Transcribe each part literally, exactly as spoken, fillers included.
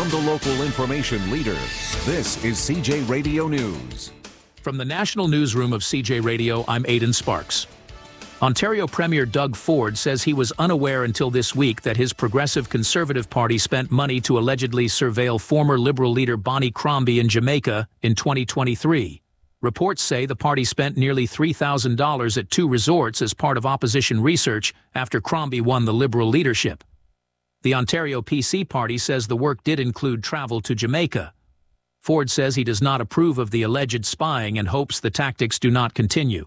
From the local information leader, this is C J Radio News. From the National Newsroom of C J Radio, I'm Aidan Sparks. Ontario Premier Doug Ford says he was unaware until this week that his Progressive Conservative Party spent money to allegedly surveil former Liberal leader Bonnie Crombie in Jamaica in twenty twenty-three. Reports say the party spent nearly three thousand dollars at two resorts as part of opposition research after Crombie won the Liberal leadership. The Ontario P C party says the work did include travel to Jamaica. Ford says he does not approve of the alleged spying and hopes the tactics do not continue.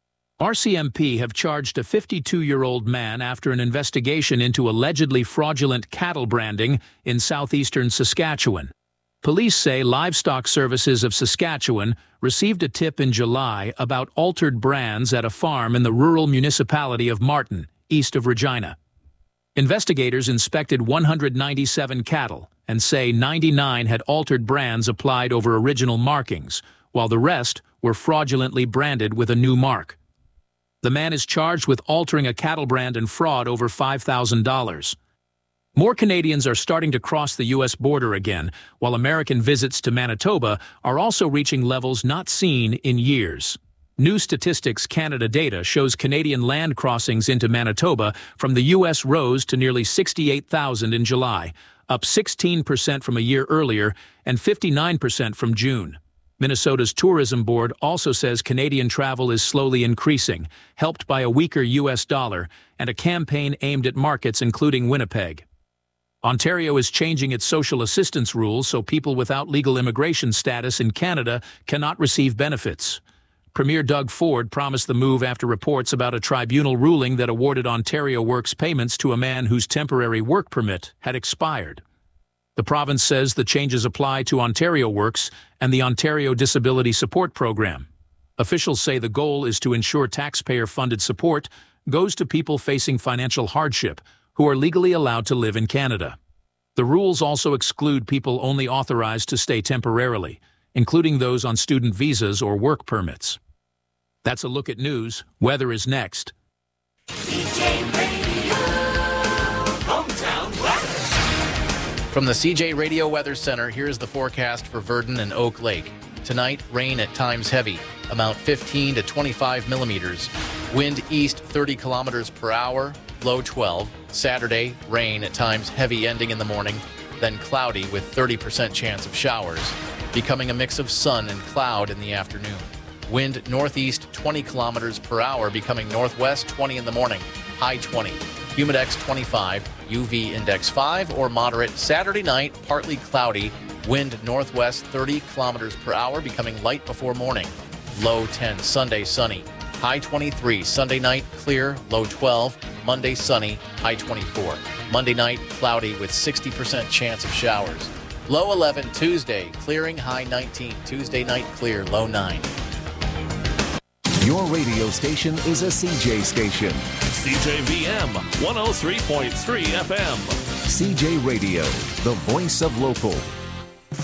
R C M P have charged a fifty-two-year-old man after an investigation into allegedly fraudulent cattle branding in southeastern Saskatchewan. Police say Livestock Services of Saskatchewan received a tip in July about altered brands at a farm in the rural municipality of Martin, east of Regina. Investigators inspected one hundred ninety-seven cattle and say ninety-nine had altered brands applied over original markings, while the rest were fraudulently branded with a new mark. The man is charged with altering a cattle brand and fraud over five thousand dollars. More Canadians are starting to cross the U S border again, while American visits to Manitoba are also reaching levels not seen in years. New Statistics Canada data shows Canadian land crossings into Manitoba from the U S rose to nearly sixty-eight thousand in July, up sixteen percent from a year earlier and fifty-nine percent from June. Minnesota's Tourism Board also says Canadian travel is slowly increasing, helped by a weaker U S dollar and a campaign aimed at markets including Winnipeg. Ontario is changing its social assistance rules so people without legal immigration status in Canada cannot receive benefits. Premier Doug Ford promised the move after reports about a tribunal ruling that awarded Ontario Works payments to a man whose temporary work permit had expired. The province says the changes apply to Ontario Works and the Ontario Disability Support Program. Officials say the goal is to ensure taxpayer-funded support goes to people facing financial hardship who are legally allowed to live in Canada. The rules also exclude people only authorized to stay temporarily, including those on student visas or work permits. That's a look at news. Weather is next. C J Radio, hometown weather. From the C J Radio Weather Center, here's the forecast for Virden and Oak Lake. Tonight, rain at times heavy, amount fifteen to twenty-five millimeters. Wind east thirty kilometers per hour, low twelve. Saturday, rain at times heavy ending in the morning, then cloudy with thirty percent chance of showers, becoming a mix of sun and cloud in the afternoon. Wind northeast twenty kilometers per hour, becoming northwest twenty in the morning, high twenty. Humidex twenty-five, U V index five or moderate. Saturday night, partly cloudy, wind northwest thirty kilometers per hour, becoming light before morning, low ten. Sunday sunny, high twenty-three. Sunday night clear, low twelve. Monday sunny, high twenty-four. Monday night cloudy with sixty percent chance of showers, low eleven. Tuesday clearing, high nineteen. Tuesday night clear, low nine. Your radio station is a C J station. C J V M one oh three point three F M. C J Radio, the voice of local.